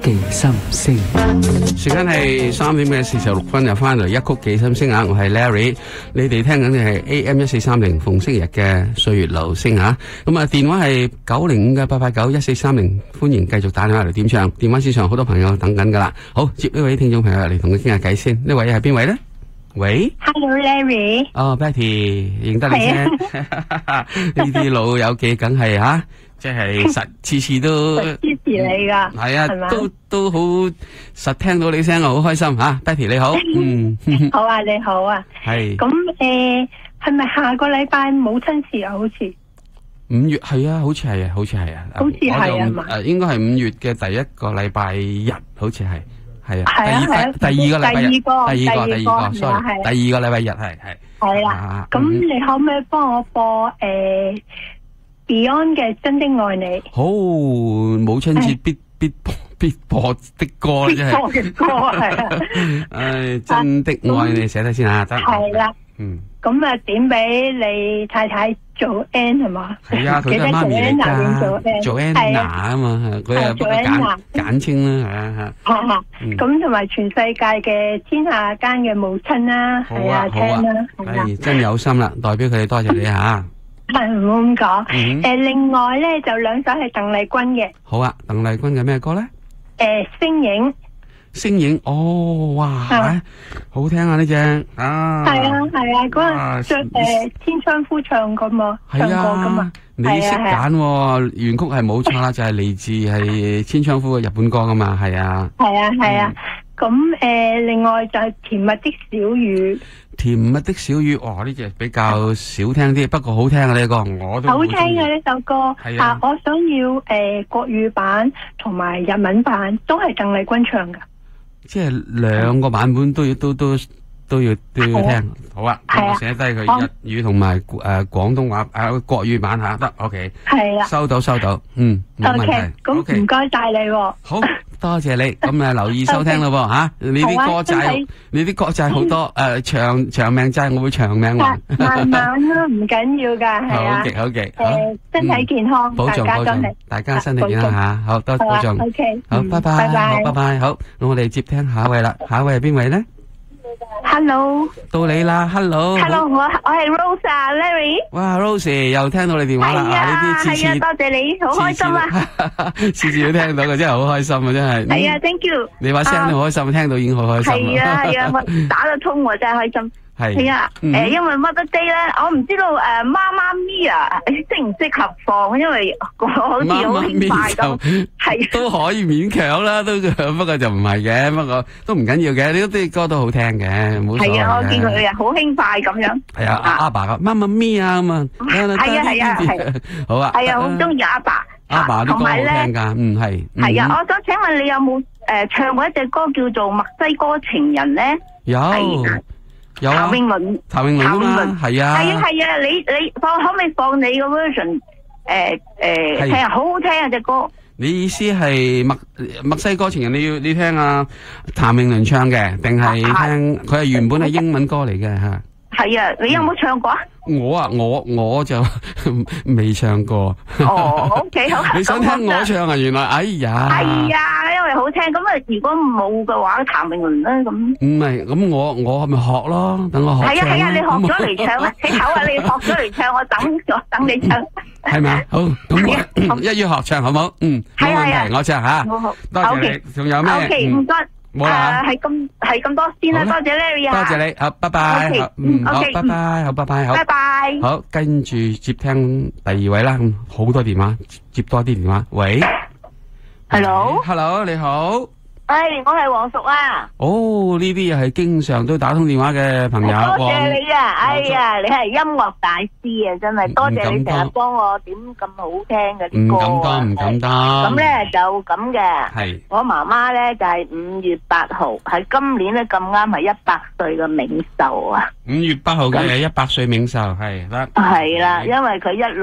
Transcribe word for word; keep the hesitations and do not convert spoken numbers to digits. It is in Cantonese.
記心聲，時間係三點嘅四十六分，又翻嚟一曲記心聲啊！我係 Larry， 你哋聽緊嘅係 A M 一四三零逢星期日嘅歲月留聲啊！咁啊，電話係九零五嘅八八九一四三零，歡迎繼續打電話嚟點唱。電話線上好多朋友等緊噶啦，好，接呢位聽眾朋友嚟同佢傾下偈先。呢位係邊位咧？喂 ，Hello Larry， 哦 Betty， 認得你先，呢啲老友記梗係吓。即係實次次都支持你噶， 係啊，都都好實聽到你聲啊，好開心吓 ，Betty 你好，嗯， 好啊，你好啊， 係， 咁誒，係咪下個禮拜母親節啊？好似五月係啊，好似係啊，好似係啊， 好似係啊嘛， 誒，應該係五月嘅第一個禮拜日，好似係，係啊， 係啊係啊， 第二個禮拜日， 第二個， 第二個，第二個，sorry，第二個禮拜日係係， 係啦，咁你可唔可以幫我播誒？Beyond 嘅真的愛你， 好母親節必必必播的歌真係， 播嘅歌係啊， 唉，真的愛你寫低先啊，得係啦， 嗯， 咁啊點俾你太太做 N 係嘛？ 係啊，佢都係媽咪嚟㗎，做 Anna 啊嘛，佢係不過簡簡稱啦，係啊嚇， 咁同埋全世界嘅天下間嘅母親啦，係啊聽啦， 係真有心啦，代表佢哋多謝你嚇。 係唔好咁講，誒，另外咧就兩首係鄧麗君嘅。 好啊，鄧麗君嘅咩歌咧？ 誒，星影。 星影，哦，哇，好聽啊呢隻啊。 係啊係啊，嗰陣誒千昌夫唱過嘛，唱過噶嘛。 你識揀原曲係冇錯啦，就係嚟自係千昌夫嘅日本歌噶嘛，係啊。 係啊係啊，咁誒，另外就係甜蜜的小雨。 甜蜜的小雨，哇！呢隻比較少聽啲，不過好聽啊呢個，我都好聽啊呢首歌。 係啊， 我想要誒國語版同埋日文版，都係鄧麗君唱噶。即係兩個版本都要都都都要都要聽。好啊，我寫低佢日語同埋誒廣東話誒國語版吓得 ，OK。係啦，收到收到，嗯，冇問題。 咁唔該晒你。 好。多謝你，咁啊留意收聽咯喎吓，你啲歌債，你啲歌債好多，誒長長命債我會長命還， 慢慢啦，唔緊要噶，係啊， 好嘅好嘅， 誒身體健康， 保重保重，大家身體健康吓，好多保重，OK，好，拜拜，好，拜拜，好，咁我哋接聽下一位啦，下一位係邊位咧？ Hello， 到你啦 ，Hello，Hello， Hello， 我我係 Rose 啊 ，Larry， 哇 ，Rose 又聽到你電話啦， 係啊，係啊，多謝你，好開心啊， 次次都聽到嘅，真係好開心啊，真係， 係啊 ，Thank you， 你話聲都好開心，聽到已經好開心， 係啊係啊，我打得通我真係開心。係啊，誒，因為 Mother Day 咧，我唔知道誒，媽媽咪啊，適唔適合放？因為我好似好輕快咁，係都可以勉強啦，都不過就唔係嘅，不過都唔緊要嘅，呢啲歌都好聽嘅，冇錯嘅。係啊，我見佢啊，好輕快咁樣。係啊，阿爸嘅媽媽咪啊咁啊。係啊係啊係。好啊。係啊，好中意阿爸。阿爸啲歌好聽噶，嗯係。係啊，我想請問你有冇誒唱過一隻歌叫做《墨西哥情人》咧？有。有啊，譚詠麟，譚詠麟啊嘛，係啊，係啊係啊，你你放可唔可以放你個 version？誒誒，聽啊，好好聽啊隻歌。你意思係墨墨西哥情人？你要你聽啊譚詠麟唱嘅，定係聽佢係原本係英文歌嚟嘅吓？係啊，你有冇唱過啊？我啊，我我就未唱過。哦，OK，好。你想聽我唱啊？原來，哎呀。係啊，因為好聽。咁啊，如果冇嘅話，譚詠麟咧咁。唔係，咁我我咪學咯，等我學。係啊係啊，你學咗嚟唱啊！你好啊，你學咗嚟唱，我等咗等你唱。係咪？好，咁我一於學唱好冇？嗯，冇問題，我唱吓。好好，多謝你。仲有咩？OK，唔該。冇啦，係咁係咁多先啦，多謝 Larry 啊，多謝你，好，拜拜，嗯，好，拜拜，好，拜拜，好，拜拜，好，跟住接聽第二位啦，好多電話，接多啲電話，喂 ，Hello，Hello， 你好。誒，我係黃淑啊！哦，呢啲又係經常都打通電話嘅朋友。多謝你啊！哎呀，你係音樂大師啊，真係多謝你成日幫我點咁好聽嘅啲歌啊！唔敢當，唔敢當。咁咧就咁嘅。係。我媽媽咧就係五月八號，係今年咧咁啱係一百歲嘅冥壽啊！五月八號嘅係一百歲冥壽，係得。係啦，因為佢一